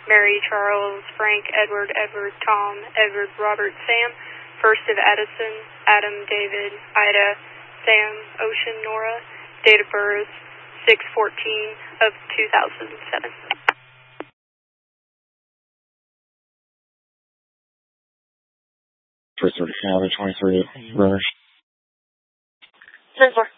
Mary, Charles, Frank, Edward, Tom, Edward, Robert, Sam, First of Addison, Adam, David, Ida, Sam, Ocean, Nora, date of birth 6/14 of 2007. First 30 County, 23 runners. 10-4.